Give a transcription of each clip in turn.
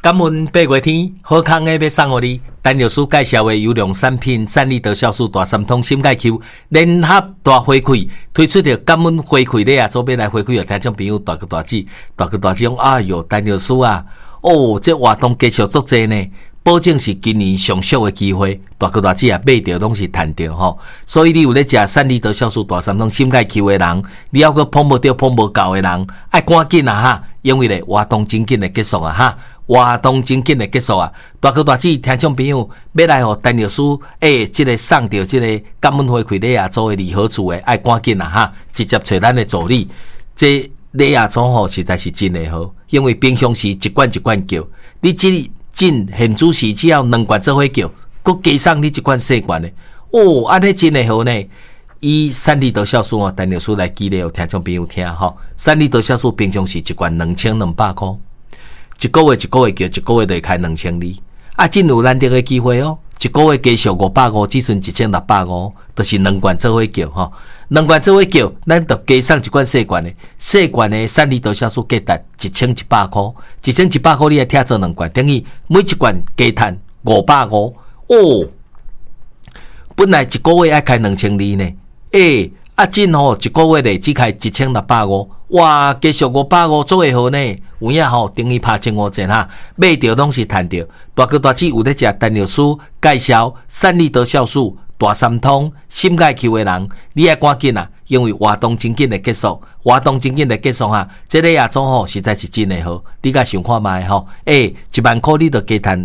感恩八月天，好康的要送给你。陈药师介绍的优良产品，三利德酵素大三通心钙 Q 联合大回馈，推出的感恩回馈礼啊，左边来回馈，听众朋友大哥大姐讲，哎哟，陈药师啊，哦，这活动继续做济呢。保证是今年上俗的机会，大哥大姐啊，买到拢是赚到吼。所以你有咧食三利德酵素大三通心钙 Q 的人，你要个碰无到碰无到的人，爱赶紧啊哈，因为咧活动真紧的结束啊哈，活动真紧的结束啊。大哥大姐听众朋友要来互陈药师这个送到这个感恩回馈礼啊，做的二好处的，爱赶紧啊哈，直接找咱的助理。这礼啊做吼实在是真的好，因为平常时一罐一罐叫，你进现主时只要2罐做伙叫，佮加上你一罐4罐的，哦，安尼真的好呢。以三利德酵素哦，陈药师来举例哦，听众朋友听吼。三利德酵素平常时一罐2200块，一个月叫，一个月就会开2200。啊，真有难得的机会哦，一个月加上550，只剩1650，就是2罐做伙叫吼。2罐做伙叫，咱就加上一罐4罐的，4罐的三利德酵素价值1100块，1100块你来听做2罐，等于每一罐加赚550哦。本来一个月要开2200呢，真吼一个月咧只开1650，哇，加上550做会好呢，有影吼等于拍1500哈，买着拢是赚着。大哥大姐有咧食陈药师介绍三利德酵素大三通心钙 Q 的人，你爱赶紧啊，因为活动真紧的结束，哈，这个亚种吼实在是真的好，你甲想看卖吼，1万块你就加赚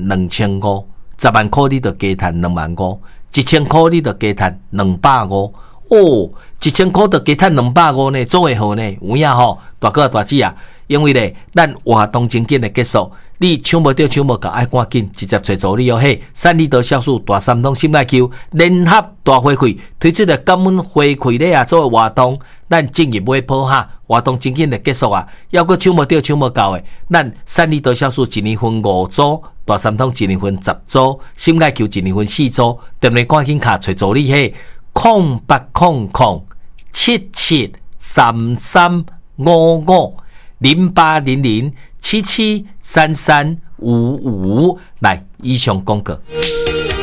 2500，10万块你就加赚25000，1000块你就加赚250哦，1000块就加赚250呢，做会好呢，有影吼，大哥大姐啊，因为咧咱活动真紧的结束。你抢无到抢无到，爱赶紧直接找助理哦嘿！三利德酵素大三通心钙 Q 联合大回馈推出的感恩回馈礼啊，做活动，咱正月尾鋪哈，活动真紧的结束啊！要个抢无到抢无到的，咱三利德酵素一年分5组，大三通一年分10组，心钙 Q 一年分4组，踮咧赶紧卡找助理嘿！08007733550800773355来，以上广告。